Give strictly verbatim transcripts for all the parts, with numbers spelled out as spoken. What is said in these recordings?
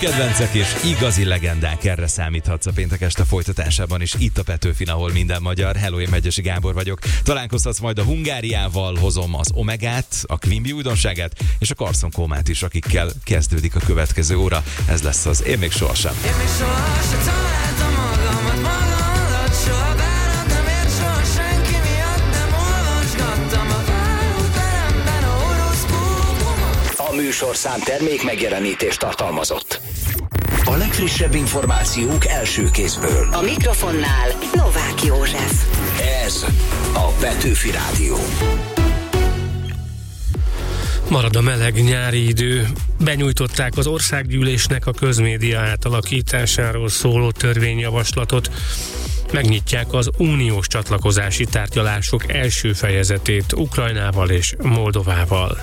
Kedvencek és igazi legendák, erre számíthatsz a péntek este folytatásában is, itt a Petőfin, ahol minden magyar. Hello, én Megyesi Gábor vagyok. Találkoztatsz majd a Hungáriával, hozom az Omegát, a Quimby újdonságát és a Carson Comát is, akikkel kezdődik a következő óra. Ez lesz az Én még sohasem. Én még sohasem találtam magamat magam alatt, soha bánat nem ért, soha senki miatt nem olvasgattam a váróteremben a horoszkópomat. A műsorszám termék megjelenítést tartalmazott. A legfrissebb információk első kézből. A mikrofonnál Novák József. Ez a Petőfi Rádió. Marad a meleg nyári idő. Benyújtották az országgyűlésnek a közmédia átalakításáról szóló törvényjavaslatot. Megnyitják az uniós csatlakozási tárgyalások első fejezetét Ukrajnával és Moldovával.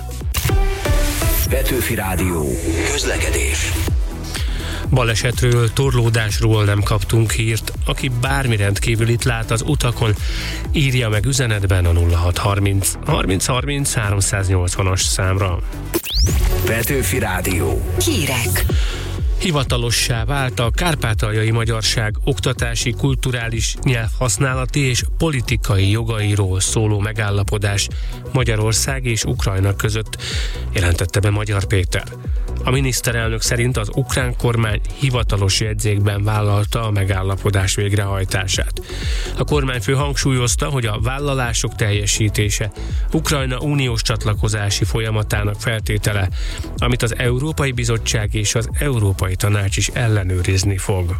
Petőfi Rádió. Közlekedés. Balesetről, torlódásról nem kaptunk hírt. Aki bármi rendkívülit lát az utakon, írja meg üzenetben a nulla hat harminc harminc harminc háromszáznyolcvanas számra. Petőfi Rádió. Hírek. Hivatalossá vált a kárpátaljai magyarság oktatási, kulturális, nyelvhasználati és politikai jogairól szóló megállapodás Magyarország és Ukrajna között, jelentette be Magyar Péter. A miniszterelnök szerint az ukrán kormány hivatalos jegyzékben vállalta a megállapodás végrehajtását. A kormányfő hangsúlyozta, hogy a vállalások teljesítése Ukrajna uniós csatlakozási folyamatának feltétele, amit az Európai Bizottság és az Európai Tanács is ellenőrizni fog.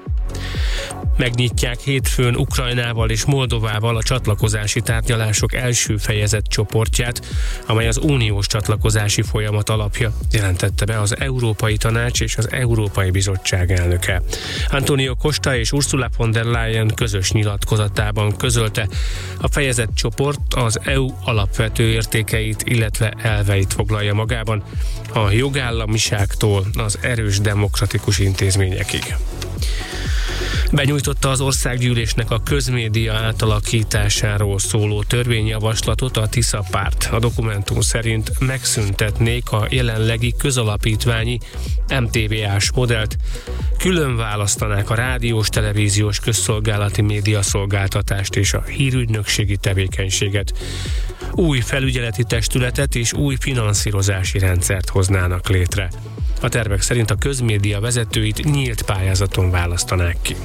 Megnyitják hétfőn Ukrajnával és Moldovával a csatlakozási tárgyalások első fejezet csoportját, amely az uniós csatlakozási folyamat alapja, jelentette be az Európai Tanács és az Európai Bizottság elnöke. Antonio Costa és Ursula von der Leyen közös nyilatkozatában közölte, a fejezet csoport az é u alapvető értékeit, illetve elveit foglalja magában, a jogállamiságtól az erős demokratikus intézményekig. Benyújtotta az országgyűlésnek a közmédia átalakításáról szóló törvényjavaslatot a Tisza párt. A dokumentum szerint megszüntetnék a jelenlegi közalapítványi em té vé á-s modellt, külön választanák a rádiós, televíziós közszolgálati médiaszolgáltatást és a hírügynökségi tevékenységet. Új felügyeleti testületet és új finanszírozási rendszert hoznának létre. A tervek szerint a közmédia vezetőit nyílt pályázaton választanák ki.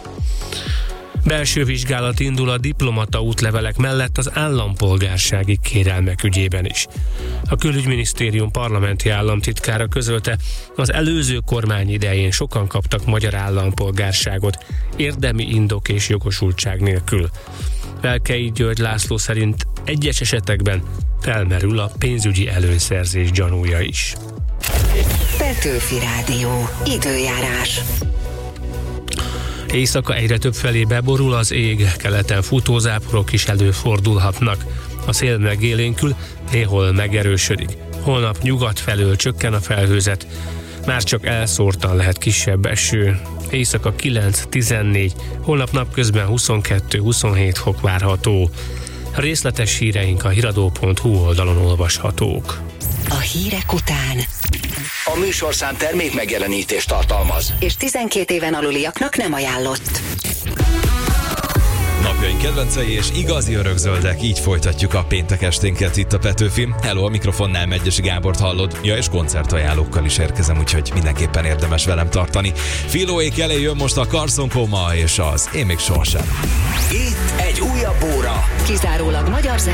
Belső vizsgálat indul a diplomata útlevelek mellett az állampolgársági kérelmek ügyében is. A Külügyminisztérium parlamenti államtitkára közölte, az előző kormány idején sokan kaptak magyar állampolgárságot, érdemi indok és jogosultság nélkül. Velkei György László szerint egyes esetekben felmerül a pénzügyi előnyszerzés gyanúja is. Petőfi Rádió. Időjárás. Éjszaka egyre több felé beborul az ég, keleten futózáporok is előfordulhatnak. A szél megélénkül, néhol megerősödik. Holnap nyugat felől csökken a felhőzet, már csak elszórtan lehet kisebb eső. Éjszaka kilenc-tizennégy, holnap napközben huszonkettő-huszonhét fok várható. Részletes híreink a hiradó pont hu oldalon olvashatók. A hírek után A műsorszám termék megjelenítést tartalmaz. és tizenkét éven aluliaknak nem ajánlott. Napjaink kedvencei és igazi örökzöldek, így folytatjuk a péntek esténket itt a Petőfin. Hello, a mikrofonnál Megyesi Gábort hallod. Ja, és koncertajánlókkal is érkezem, úgyhogy mindenképpen érdemes velem tartani. Filóék elé jön most a Carson Coma és az Én még sohasem. Itt egy újabb óra. Kizárólag magyar